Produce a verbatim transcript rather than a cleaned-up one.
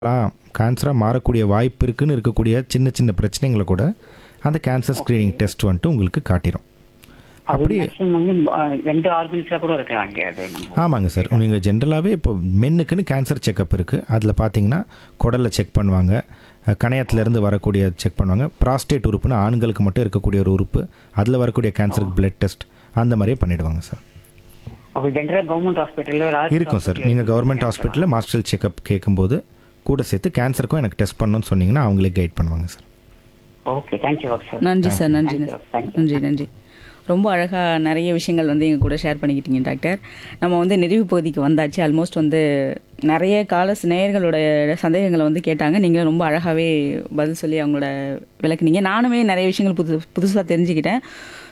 கேன்சராக மாறக்கூடிய வாய்ப்பு இருக்குன்னு இருக்கக்கூடிய சின்ன சின்ன பிரச்சனைகளை கூட அந்த கேன்சர் ஸ்க்ரீனிங் டெஸ்ட் வந்துட்டு உங்களுக்கு காட்டிடும். அது அப்படி மேக்ஸிமம் வந்து அஹ், ரெண்டு ஆர்கன்ஸாக கூட இருக்கலாம் அது நம்ம. ஆமாங்க சார். நீங்கள் ஜென்ரலாகவே இப்போ மென்னுக்குன்னு கேன்சர் செக்கப் இருக்குது. அதில் பார்த்தீங்கன்னா குடலை செக் பண்ணுவாங்க, அஹ், கணையத்திலேருந்து வரக்கூடிய செக் பண்ணுவாங்க. ப்ராஸ்டேட் உறுப்புன்னு ஆண்களுக்கு மட்டும் இருக்கக்கூடிய ஒரு உறுப்பு, அதில் வரக்கூடிய கேன்சருக்கு பிளட் டெஸ்ட் அந்த மாதிரியே பண்ணிவிடுவாங்க சார். அப்போ ஜென்ரலாக கவர்மெண்ட் ஹாஸ்பிட்டலில் இருக்கும் சார். நீங்கள் கவர்மெண்ட் ஹாஸ்பிட்டலில் மாஸ்டர் செக்கப் கேட்கும்போது கூட சேர்த்து கேன்சருக்கும் எனக்கு டெஸ்ட் பண்ணணும்னு சொன்னீங்கன்னா அவங்களே கைட் பண்ணுவாங்க சார். Okay, thank you sir. நன்றி சார். நன்றி Thank you, thank you. நன்றி நன்றி ரொம்ப அழகாக நிறைய விஷயங்கள் வந்து எங்கள் கூட ஷேர் பண்ணிக்கிட்டீங்க டாக்டர். நம்ம வந்து நிறைவு பகுதிக்கு வந்தாச்சு. ஆல்மோஸ்ட் வந்து நிறைய கால நேயர்களோட சந்தேகங்களை வந்து கேட்டாங்க. நீங்களும் ரொம்ப அழகாகவே பதில் சொல்லி அவங்களோட விளக்குனீங்க. நானுமே நிறைய விஷயங்கள் புது புதுசாக தெரிஞ்சுக்கிட்டேன்.